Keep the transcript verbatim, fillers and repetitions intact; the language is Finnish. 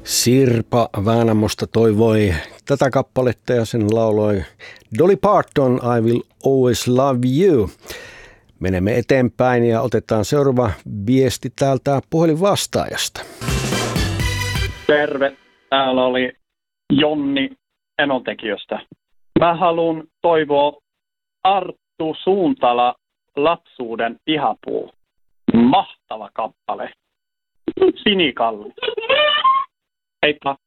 Sirpa Väänamosta toivoi tätä kappaletta ja sen lauloi Dolly Parton, I Will Always Love You. Menemme eteenpäin ja otetaan seuraava viesti täältä puhelinvastaajasta. Terve, täällä oli Jonni Enontekiöstä. Mä haluan toivoa Arttu Suuntala Lapsuuden pihapuu. Mahtava kappale. Sinikalli. Heippa.